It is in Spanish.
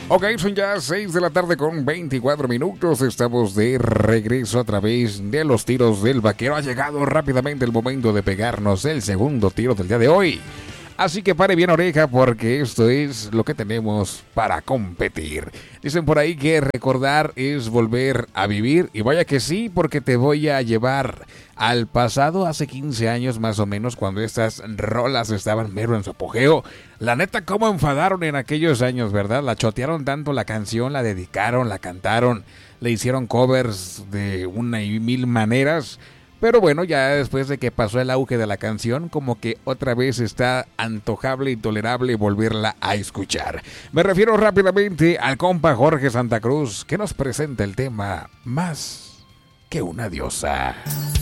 Ok, son ya 6 de la tarde con 24 minutos. Estamos de regreso a través de los tiros del vaquero. Ha llegado rápidamente el momento de pegarnos el segundo tiro del día de hoy. Así que pare bien oreja porque esto es lo que tenemos para competir. Dicen por ahí que recordar es volver a vivir. Y vaya que sí, porque te voy a llevar al pasado hace 15 años más o menos, cuando estas rolas estaban mero en su apogeo. La neta, cómo enfadaron en aquellos años, ¿verdad? La chotearon tanto la canción, la dedicaron, la cantaron, le hicieron covers de una y mil maneras. Pero bueno, ya después de que pasó el auge de la canción, como que otra vez está antojable y tolerable volverla a escuchar. Me refiero rápidamente al compa Jorge Santa Cruz, que nos presenta el tema Más que una diosa.